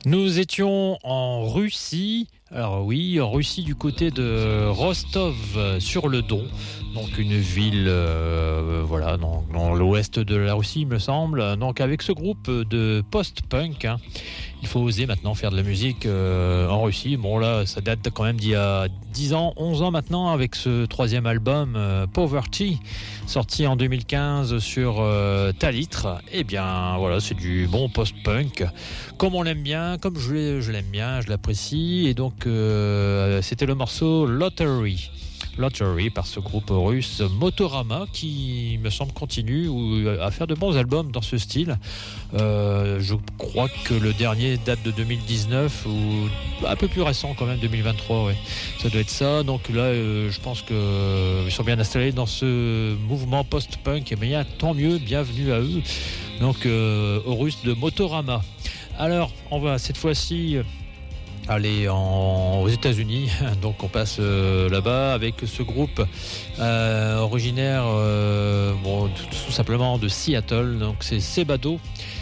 Nous étions en Russie. Alors oui, en Russie du côté de Rostov-sur-le-Don, donc une ville voilà, dans l'ouest de la Russie, il me semble. Donc avec ce groupe de post-punk, hein, il faut oser maintenant faire de la musique en Russie. Bon là, ça date quand même d'il y a 10 ans, 11 ans maintenant, avec ce troisième album Poverty, sorti en 2015 sur Talitre. Eh bien voilà, c'est du bon post-punk, comme on l'aime bien, comme je l'aime bien, je l'apprécie. Et donc c'était le morceau Lottery par ce groupe russe Motorama qui me semble continue à faire de bons albums dans ce style. Je crois que le dernier date de 2019 ou un peu plus récent quand même, 2023, ouais. Ça doit être ça. Donc là je pense qu'ils sont bien installés dans ce mouvement post-punk, et bien tant mieux, bienvenue à eux. Donc aux Russes de Motorama. Alors on va cette fois-ci aller aux États-Unis, donc on passe là-bas avec ce groupe originaire tout simplement de Seattle, donc c'est Sebado.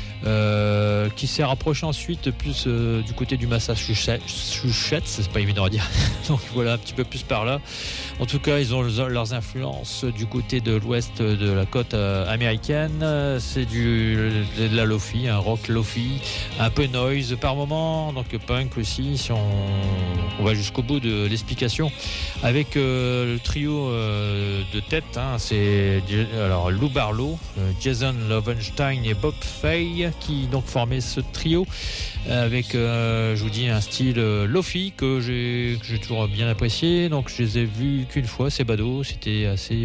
Qui s'est rapproché ensuite plus du côté du Massachusetts, c'est pas évident à dire. Donc voilà, un petit peu plus par là. En tout cas, ils ont leurs influences du côté de l'ouest de la côte américaine. C'est de la lofi, un rock lofi, un peu noise par moment, donc punk aussi, si on va jusqu'au bout de l'explication. Avec le trio de tête, hein, c'est alors Lou Barlow, Jason Lovenstein et Bob Fay, qui donc formait ce trio avec je vous dis un style lofi que j'ai toujours bien apprécié. Donc je les ai vus qu'une fois, ces badauds, c'était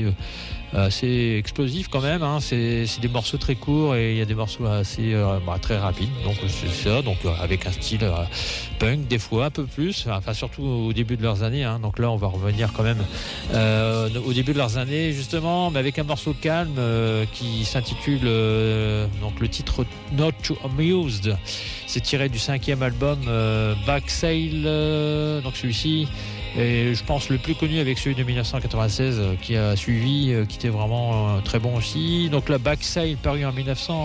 assez explosif quand même, hein. C'est des morceaux très courts et il y a des morceaux assez très rapides, donc c'est ça, donc avec un style punk des fois un peu plus, enfin surtout au début de leurs années, hein. Donc là on va revenir quand même au début de leurs années justement, mais avec un morceau calme qui s'intitule donc le titre Not Too Amused. C'est tiré du 5e album Back Sail, donc celui-ci. Et je pense le plus connu avec celui de 1996 qui a suivi, qui était vraiment très bon aussi. Donc la Back Sail, paru en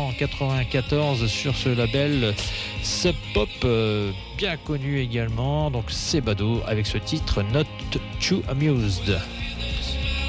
1994 sur ce label Sub Pop, bien connu également. Donc c'est Bado avec ce titre Not Too Amused.